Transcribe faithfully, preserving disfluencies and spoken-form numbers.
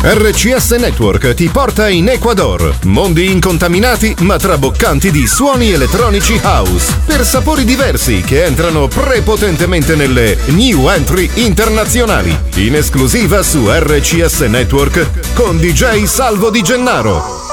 R C S Network ti porta in Ecuador. Mondi incontaminati ma traboccanti di suoni elettronici house per sapori diversi che entrano prepotentemente nelle new entry internazionali. In esclusiva su R C S Network con D J Salvo Di Gennaro.